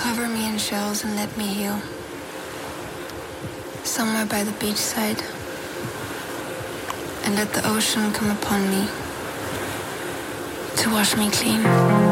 Cover me in shells and let me heal. Somewhere by the beachside. And let the ocean come upon me to wash me clean.